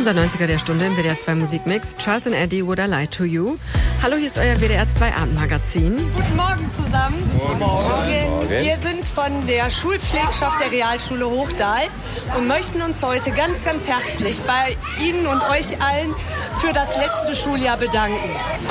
Unser 90er der Stunde im WDR 2 Musikmix. Charles & Eddie, Would I Lie to You? Hallo, hier ist euer WDR 2 Abendmagazin. Guten Morgen zusammen. Guten Morgen. Wir sind von der Schulpflegschaft der Realschule Hochdahl und möchten uns heute ganz, ganz herzlich bei Ihnen und euch allen für das letzte Schuljahr bedanken.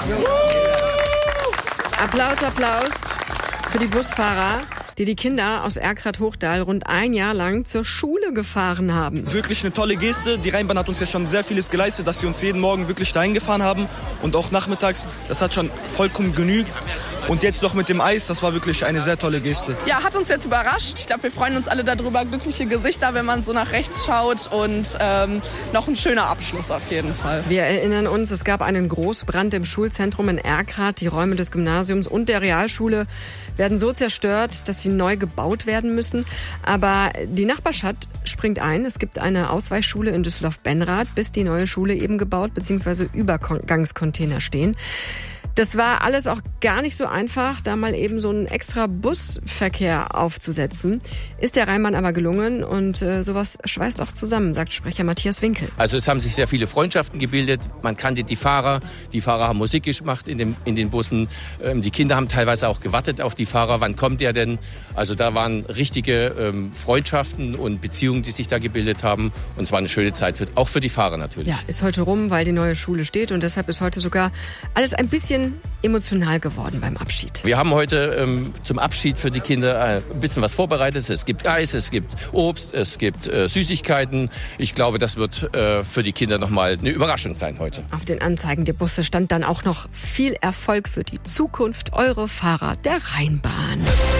Applaus, Applaus für die Busfahrer, die Kinder aus Erkrath-Hochdahl rund ein Jahr lang zur Schule gefahren haben. Wirklich eine tolle Geste. Die Rheinbahn hat uns ja schon sehr vieles geleistet, dass sie uns jeden Morgen wirklich dahin gefahren haben. Und auch nachmittags, das hat schon vollkommen genügt. Und jetzt noch mit dem Eis, das war wirklich eine sehr tolle Geste. Ja, hat uns jetzt überrascht. Ich glaube, wir freuen uns alle darüber. Glückliche Gesichter, wenn man so nach rechts schaut. Und noch ein schöner Abschluss auf jeden Fall. Wir erinnern uns, es gab einen Großbrand im Schulzentrum in Erkrath. Die Räume des Gymnasiums und der Realschule werden so zerstört, dass sie neu gebaut werden müssen. Aber die Nachbarschaft springt ein. Es gibt eine Ausweichschule in Düsseldorf-Benrath, bis die neue Schule eben gebaut bzw. Übergangscontainer stehen. Das war alles auch gar nicht so einfach, da mal eben so einen extra Busverkehr aufzusetzen. Ist der Rheinbahn aber gelungen und sowas schweißt auch zusammen, sagt Sprecher Matthias Winkel. Also es haben sich sehr viele Freundschaften gebildet. Man kannte die Fahrer haben Musik gemacht in den Bussen. Die Kinder haben teilweise auch gewartet auf die Fahrer. Wann kommt der denn? Also da waren richtige Freundschaften und Beziehungen, die sich da gebildet haben. Und es war eine schöne Zeit, auch für die Fahrer natürlich. Ja, ist heute rum, weil die neue Schule steht und deshalb ist heute sogar alles ein bisschen emotional geworden beim Abschied. Wir haben heute zum Abschied für die Kinder ein bisschen was vorbereitet. Es gibt Eis, es gibt Obst, es gibt Süßigkeiten. Ich glaube, das wird für die Kinder nochmal eine Überraschung sein heute. Auf den Anzeigen der Busse stand dann auch noch viel Erfolg für die Zukunft, eure Fahrer der Rheinbahn.